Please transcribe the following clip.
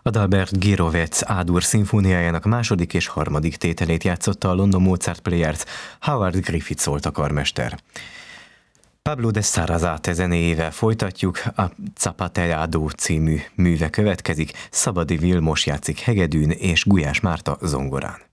Adalbert Gyirovec A-dur szimfóniájának második és harmadik tételét játszotta a London Mozart Players, Howard Griffith szólt a karmester. Pablo de Sarasate zenéjével folytatjuk, a Zapateado című műve következik, Szabadi Vilmos játszik hegedűn és Gulyás Márta zongorán.